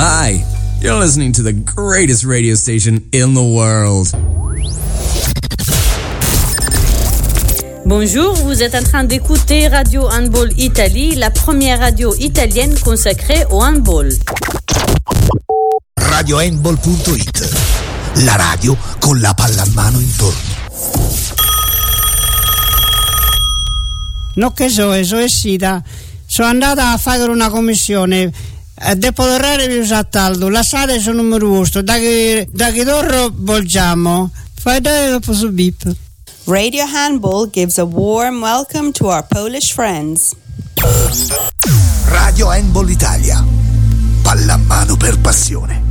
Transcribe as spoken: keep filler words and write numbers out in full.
Hi, you're listening to the greatest radio station in the world. Bonjour, vous êtes en train d'écouter Radio Handball Italie, la première radio italienne consacrée au handball. radio handball punto it, la radio con la pallamano intorno. No che so, so è sita. Sono andata a fare una commissione. Dopo l'orario vi usa taldo. La sala sono numero uno. Da che da che torno volgiamo. Fai dai dopo su bip. Radio Handball gives a warm welcome to our Polish friends. Radio Handball Italia. Pallamano per passione.